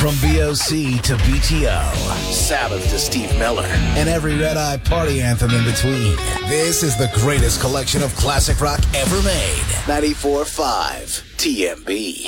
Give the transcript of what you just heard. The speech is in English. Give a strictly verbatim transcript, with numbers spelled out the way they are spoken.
From B O C to B T O, Sabbath to Steve Miller, and every Red Eye party anthem in between. This is the greatest collection of classic rock ever made. ninety-four point five T M B.